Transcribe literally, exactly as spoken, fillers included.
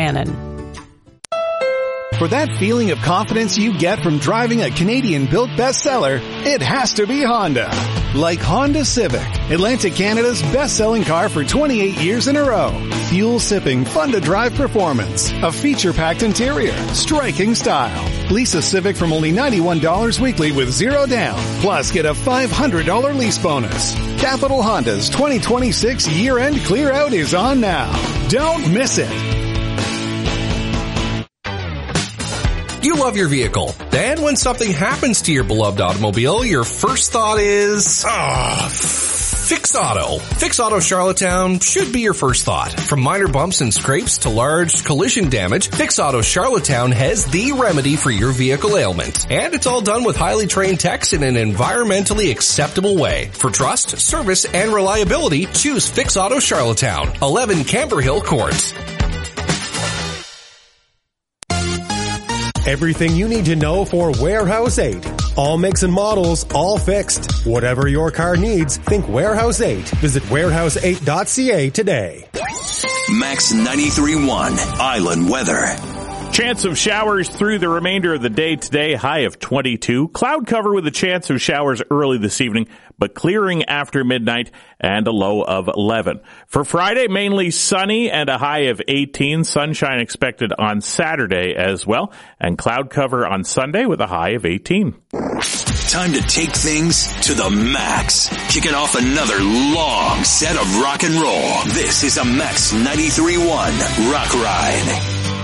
Shannon. For that feeling of confidence you get from driving a Canadian-built bestseller, it has to be Honda. Like Honda Civic, Atlantic Canada's best-selling car for twenty-eight years in a row. Fuel-sipping, fun-to-drive performance, a feature-packed interior, striking style. Lease a Civic from only ninety-one dollars weekly with zero down. Plus, get a five hundred dollars lease bonus. Capital Honda's twenty twenty-six year-end clear-out is on now. Don't miss it. You love your vehicle. Then when something happens to your beloved automobile, your first thought is, ah, Fix Auto. Fix Auto Charlottetown should be your first thought. From minor bumps and scrapes to large collision damage, Fix Auto Charlottetown has the remedy for your vehicle ailment. And it's all done with highly trained techs in an environmentally acceptable way. For trust, service, and reliability, choose Fix Auto Charlottetown, eleven Camber Hill Court. Everything you need to know for Warehouse eight. All makes and models, all fixed. Whatever your car needs, think Warehouse eight. Visit warehouse eight dot c a today. Max ninety-three point one Island Weather. Chance of showers through the remainder of the day today, high of twenty-two. Cloud cover with a chance of showers early this evening, but clearing after midnight and a low of eleven. For Friday, mainly sunny and a high of eighteen. Sunshine expected on Saturday as well, and cloud cover on Sunday with a high of eighteen. Time to take things to the max. Kicking off another long set of rock and roll. This is a Max ninety-three point one Rock Ride.